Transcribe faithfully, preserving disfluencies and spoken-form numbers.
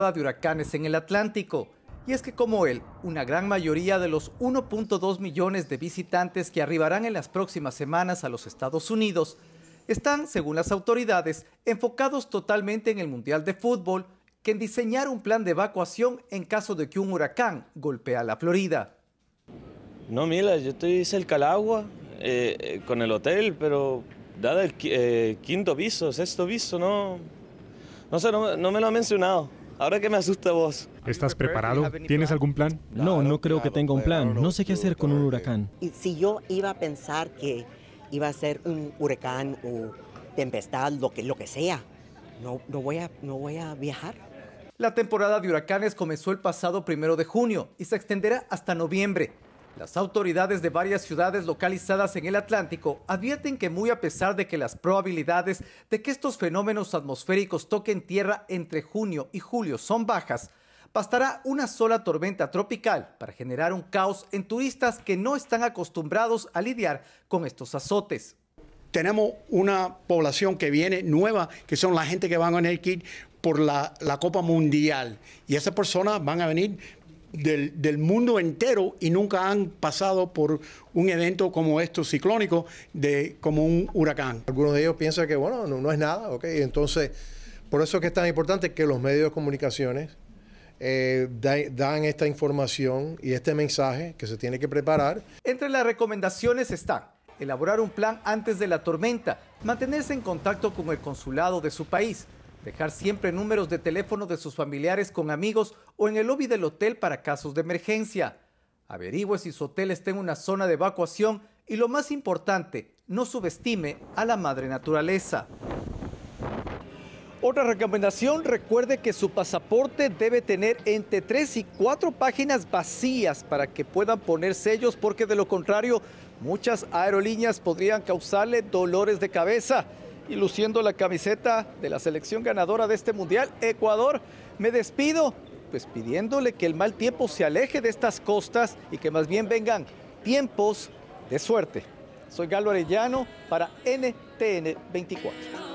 de huracanes en el Atlántico. Y es que como él, una gran mayoría de los uno punto dos millones de visitantes que arribarán en las próximas semanas a los Estados Unidos están, según las autoridades, enfocados totalmente en el Mundial de Fútbol que en diseñar un plan de evacuación en caso de que un huracán golpee a la Florida. No, mira, yo estoy cerca al agua, eh, eh, con el hotel, pero dado el eh, quinto piso, sexto piso, no, no sé, no, no me lo han mencionado. Ahora que me asusta vos. ¿Estás preparado? ¿Tienes algún plan? No, no creo que tenga un plan. No sé qué hacer con un huracán. Y si yo iba a pensar que iba a ser un huracán o tempestad, lo que, lo que sea, no, no, voy a, no voy a viajar. La temporada de huracanes comenzó el pasado primero de junio y se extenderá hasta noviembre. Las autoridades de varias ciudades localizadas en el Atlántico advierten que muy a pesar de que las probabilidades de que estos fenómenos atmosféricos toquen tierra entre junio y julio son bajas, bastará una sola tormenta tropical para generar un caos en turistas que no están acostumbrados a lidiar con estos azotes. Tenemos una población que viene nueva, que son la gente que van a venir aquí por la, la Copa Mundial. Y esas personas van a venir Del, del mundo entero y nunca han pasado por un evento como esto ciclónico, de, como un huracán. Algunos de ellos piensan que, bueno, no, no es nada, ¿ok? Entonces, por eso es que es tan importante que los medios de comunicaciones eh, da, dan esta información y este mensaje que se tiene que preparar. Entre las recomendaciones están elaborar un plan antes de la tormenta, mantenerse en contacto con el consulado de su país, dejar siempre números de teléfono de sus familiares con amigos o en el lobby del hotel para casos de emergencia. Averigüe si su hotel está en una zona de evacuación y lo más importante, no subestime a la madre naturaleza. Otra recomendación, recuerde que su pasaporte debe tener entre tres y cuatro páginas vacías para que puedan poner sellos, porque de lo contrario, muchas aerolíneas podrían causarle dolores de cabeza. Y luciendo la camiseta de la selección ganadora de este mundial, Ecuador, me despido, pues pidiéndole que el mal tiempo se aleje de estas costas y que más bien vengan tiempos de suerte. Soy Galo Arellano para N T N veinticuatro.